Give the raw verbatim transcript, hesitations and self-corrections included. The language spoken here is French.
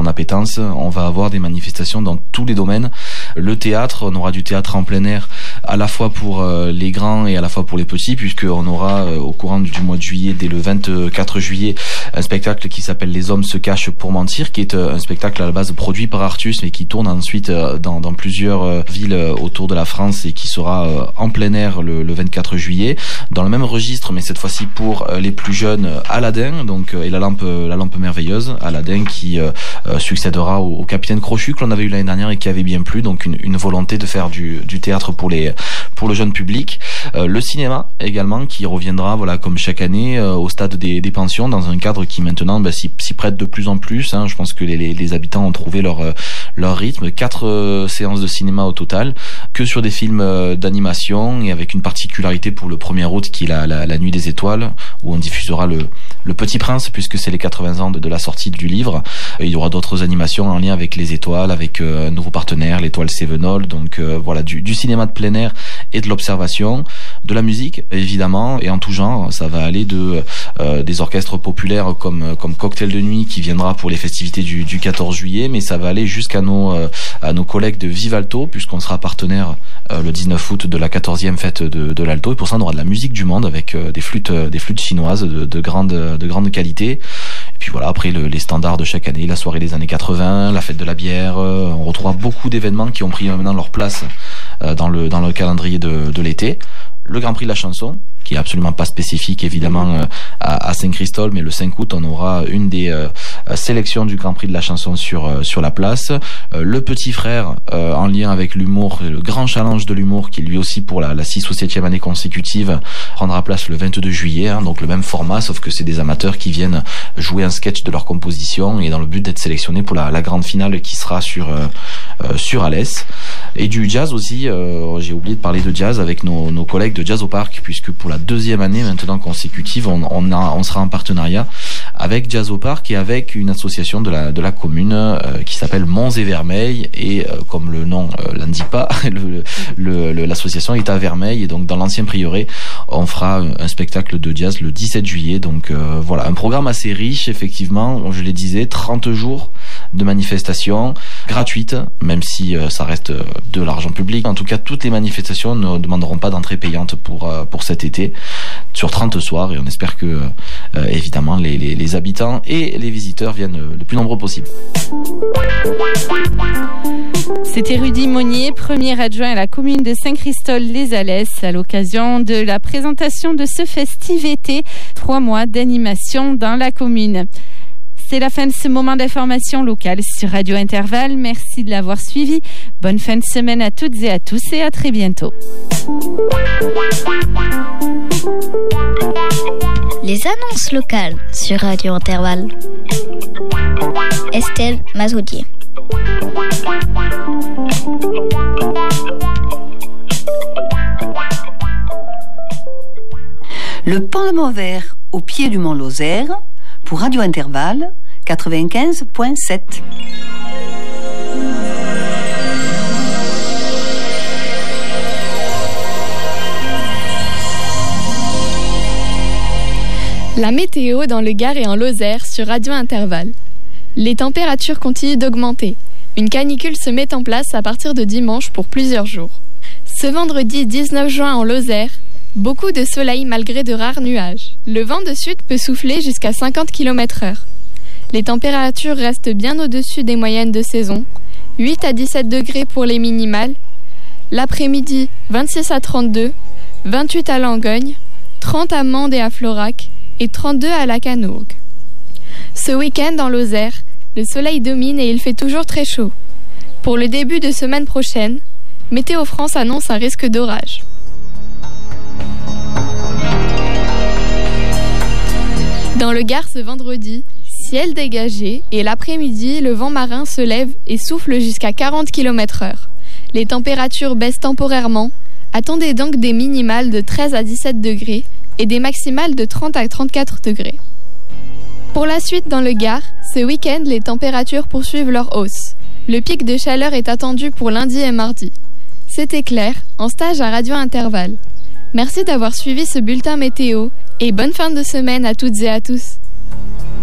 appétence. On va avoir des manifestations dans tous les domaines. Le théâtre, on aura du théâtre en plein air, à la fois pour euh, les grands et à la fois pour les petits, puisqu'on aura euh, au courant du mois de juillet, dès le vingt-quatre juillet, un spectacle qui s'appelle Les hommes se cachent pour mentir, qui est euh, un spectacle à la base produit par Artus, mais qui tourne ensuite euh, dans, dans plusieurs euh, villes euh, autour de la France et qui sera euh, en plein air le, le vingt-quatre juillet. Dans le même registre, mais cette fois-ci pour euh, les plus jeunes, euh, Aladdin, donc euh, et la lampe, euh, la lampe merveilleuse, Aladdin qui euh, euh, succédera au, au Capitaine Crochu que l'on avait eu l'année dernière et qui avait bien plu. Donc une, une volonté de faire du, du théâtre pour les pour le jeune public. Euh, le cinéma également qui reviendra voilà comme chaque année euh, au stade des, des pensions dans un cadre qui maintenant bah, s'y, s'y prête de plus en plus. Hein. Je pense que les, les, les habitants ont trouvé leur euh, leur rythme. Quatre euh, séances de cinéma au total, que sur des films euh, d'animation et avec une particularité pour le premier août qui est la, la, la Nuit des Étoiles où on diffusera le le Petit Prince puisque c'est les quatre-vingts ans de, de la sortie du livre. Et il y aura d'autres animations en lien avec les étoiles, avec euh, un nouveau partenaire, l'étoile Cévenol. Donc euh, voilà du, du cinéma de plein air et de l'observation, de la musique évidemment et en tout genre. Ça va aller de euh, des orchestres populaires comme comme Cocktail de Nuit qui viendra pour les festivités du, du quatorze juillet, mais ça va aller jusqu'à nos euh, à nos collègues de Vivalto puisqu'on sera partenaire euh, le dix-neuf août de la quatorzième fête de, de l'Alto et pour ça on aura de la musique du monde avec euh, des flûtes euh, des flûtes chinoises de, de grande de grande qualité. Et puis voilà après le, les standards de chaque année, la soirée des années quatre-vingts, la fête de la bière. Euh, on retrouvera beaucoup d'événements qui ont pris maintenant leur place euh, dans le dans le calendrier de, de l'été. Le Grand Prix de la chanson, qui est absolument pas spécifique évidemment euh, à, à Saint-Christol, mais le cinq août on aura une des euh, sélections du Grand Prix de la chanson sur euh, sur la place. Euh, le Petit Frère euh, en lien avec l'humour, le grand challenge de l'humour qui lui aussi pour la, la six ou septième année consécutive prendra place le vingt-deux juillet, hein, donc le même format sauf que c'est des amateurs qui viennent jouer un sketch de leur composition et dans le but d'être sélectionnés pour la, la grande finale qui sera sur euh, euh, sur Alès. Et du jazz aussi, euh, j'ai oublié de parler de jazz avec nos, nos collègues de Jazz au Parc puisque pour la deuxième année maintenant consécutive, on, on, a, on sera en partenariat avec Jazz au Parc et avec une association de la, de la commune euh, qui s'appelle Monts et Vermeil et euh, comme le nom euh, l'indique pas, le, le, le, l'association est à Vermeil et donc dans l'ancien prieuré, on fera un spectacle de jazz le dix-sept juillet. Donc euh, voilà, un programme assez riche effectivement, je le disais, trente jours de manifestations gratuites, même si euh, ça reste de l'argent public. En tout cas, toutes les manifestations ne demanderont pas d'entrée payante pour, euh, pour cet été, sur trente soirs, et on espère que, euh, évidemment, les, les, les habitants et les visiteurs viennent le plus nombreux possible. C'était Rudy Monnier, premier adjoint à la commune de Saint-Christol-les-Alès, à l'occasion de la présentation de ce festif été, trois mois d'animation dans la commune. C'est la fin de ce moment d'information locale sur Radio Intervalle. Merci de l'avoir suivi. Bonne fin de semaine à toutes et à tous et à très bientôt. Les annonces locales sur Radio Intervalle. Estelle Mazoudier. Le Parlement vert au pied du Mont Lozère pour Radio Intervalle quatre-vingt-quinze virgule sept. La météo dans le Gard et en Lozère sur Radio Intervalle. Les températures continuent d'augmenter. Une canicule se met en place à partir de dimanche pour plusieurs jours. Ce vendredi dix-neuf juin en Lozère, beaucoup de soleil malgré de rares nuages. Le vent de sud peut souffler jusqu'à cinquante kilomètres heure. Les températures restent bien au-dessus des moyennes de saison. huit à dix-sept degrés pour les minimales. L'après-midi, vingt-six à trente-deux, vingt-huit à Langogne, trente à Mende et à Florac et trente-deux à Lacanourgue. Ce week-end en Lozère, le soleil domine et il fait toujours très chaud. Pour le début de semaine prochaine, Météo France annonce un risque d'orage. Dans le Gard ce vendredi, ciel dégagé et l'après-midi, le vent marin se lève et souffle jusqu'à quarante kilomètres heure. Les températures baissent temporairement. Attendez donc des minimales de treize à dix-sept degrés et des maximales de trente à trente-quatre degrés. Pour la suite dans le Gard, ce week-end, les températures poursuivent leur hausse. Le pic de chaleur est attendu pour lundi et mardi. C'était Claire, en stage à Radio Intervalle. Merci d'avoir suivi ce bulletin météo et bonne fin de semaine à toutes et à tous.